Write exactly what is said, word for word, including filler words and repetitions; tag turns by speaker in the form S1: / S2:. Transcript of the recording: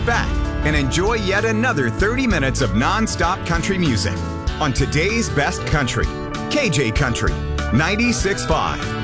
S1: back and enjoy yet another thirty minutes of non-stop country music on today's best country, K J Country ninety-six point five.